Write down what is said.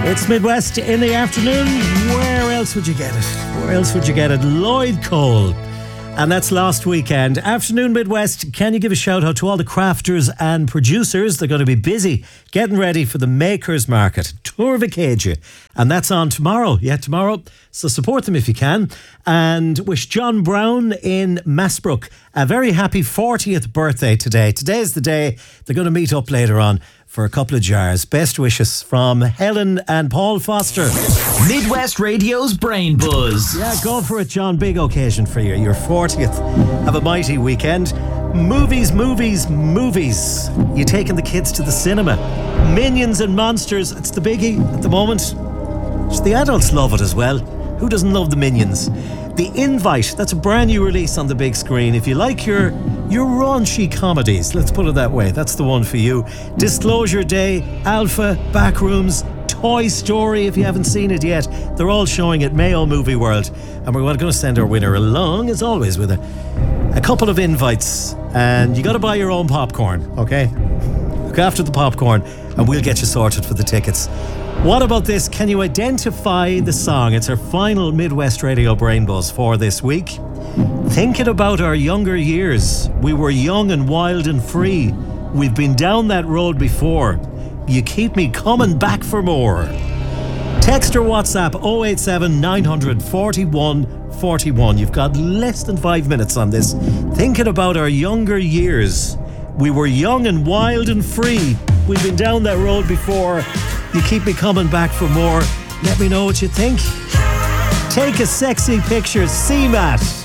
It's Midwest in the afternoon. Where else would you get it? Where else would you get it? Lloyd Cole. And that's last weekend. Afternoon Midwest. Can you give a shout out to all the crafters and producers? They're going to be busy getting ready for the Makers Market, Turvacadia. And that's on tomorrow. Yeah, tomorrow. So support them if you can. And wish John Brown in Massbrook a very happy 40th birthday today. Today's the day they're going to meet up later on for a couple of jars. Best wishes from Helen and Paul Foster. Midwest Radio's Brain Buzz. Yeah, go for it, John. Big occasion for you. Your 40th. Have a mighty weekend. Movies. You taking the kids to the cinema. Minions and Monsters. It's the biggie at the moment. The adults love it as well. Who doesn't love the Minions? The Invite, that's a brand new release on the big screen. If you like your raunchy comedies, let's put it that way, that's the one for you. Disclosure Day, Alpha, Backrooms, Toy Story, if you haven't seen it yet. They're all showing at Mayo Movie World. And we're going to send our winner along, as always, with a couple of invites. And you got to buy your own popcorn, okay? Look after the popcorn and we'll get you sorted for the tickets. What about this? Can you identify the song? It's our final Midwest Radio Brain Buzz for this week. Thinking about our younger years. We were young and wild and free. We've been down that road before. You keep me coming back for more. Text or WhatsApp 087 900 41 41. You've got less than 5 minutes on this. Thinking about our younger years. We were young and wild and free. We've been down that road before. You keep me coming back for more. Let me know what you think. Take a sexy picture. CMAT.